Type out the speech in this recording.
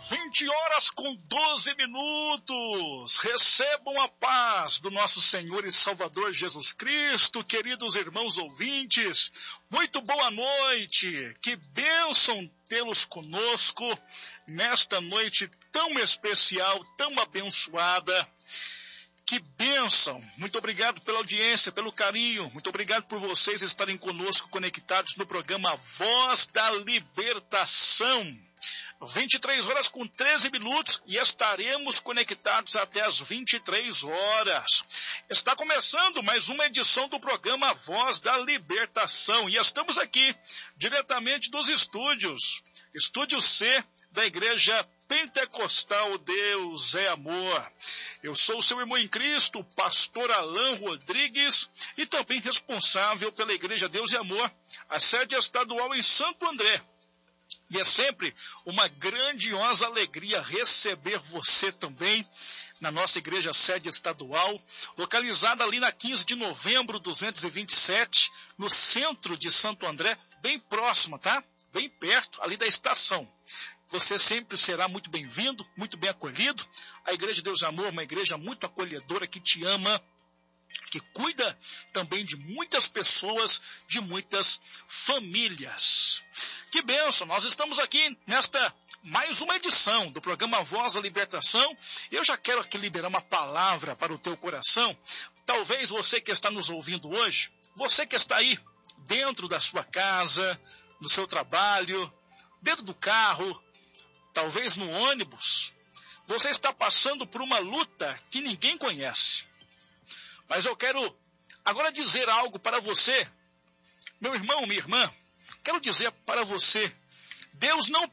20h12. Recebam a paz do nosso Senhor e Salvador Jesus Cristo, queridos irmãos ouvintes. Muito boa noite. Que bênção tê-los conosco nesta noite tão especial, tão abençoada. Que bênção! Muito obrigado pela audiência, pelo carinho. Muito obrigado por vocês estarem conosco conectados no programa Voz da Libertação. 23h13 e estaremos conectados até as 23h. Está começando mais uma edição do programa Voz da Libertação e estamos aqui diretamente dos Estúdio C da Igreja Pentecostal Deus é Amor. Eu sou o seu irmão em Cristo, o pastor Alain Rodrigues, e também responsável pela Igreja Deus é Amor, a sede estadual em Santo André. E é sempre uma grandiosa alegria receber você também na nossa igreja sede estadual, localizada ali na 15 de novembro 227, no centro de Santo André, bem próxima, tá? Bem perto, ali da estação. Você sempre será muito bem-vindo, muito bem acolhido. A Igreja Deus é Amor, uma igreja muito acolhedora que te ama, que cuida também de muitas pessoas, de muitas famílias. Que bênção! Nós estamos aqui nesta mais uma edição do programa Voz da Libertação. Eu já quero aqui liberar uma palavra para o teu coração. Talvez você que está nos ouvindo hoje, você que está aí dentro da sua casa, no seu trabalho, dentro do carro, talvez no ônibus, você está passando por uma luta que ninguém conhece. Mas eu quero agora dizer algo para você, meu irmão, minha irmã. Quero dizer para você, Deus não